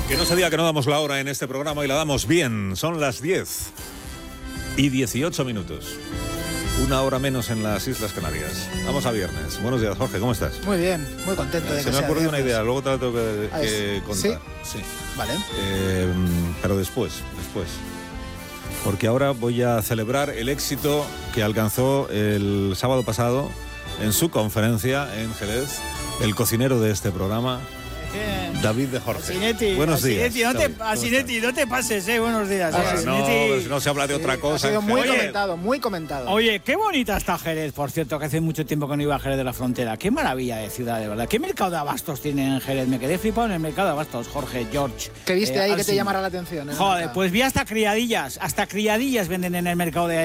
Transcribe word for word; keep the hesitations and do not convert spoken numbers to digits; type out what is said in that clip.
Que no se diga que no damos la hora en este programa y la damos bien. Son las diez y dieciocho minutos. Una hora menos en las Islas Canarias. Vamos a viernes. Buenos días, Jorge, ¿cómo estás? Muy bien, muy contento de Se que me ha sea ocurrido una viernes. idea, luego te la tengo que, Ah, que ¿sí? contar. Sí. Vale. Eh, pero después, después. Porque ahora voy a celebrar el éxito que alcanzó el sábado pasado en su conferencia en Jerez, el cocinero de este programa, David de Jorge. Asinetti, Buenos días. Asinetti, no, David, te, ¿cómo Asinetti, estás? no te pases, eh. Buenos días. Ah, eh, Ah, no, Asinetti. pero si no se habla de otra Sí, cosa. ha sido en muy Jerez. comentado, muy comentado. Oye, qué bonita está Jerez, por cierto, que hace mucho tiempo que no iba a Jerez de la Frontera. Qué maravilla de ciudad, de verdad. ¿Qué mercado de abastos tiene en Jerez? Me quedé flipado en el mercado de abastos, Jorge, George. ¿Qué viste eh, ahí que te Alsina. llamara la atención? en el Joder, mercado? pues vi hasta criadillas, hasta criadillas venden en el mercado de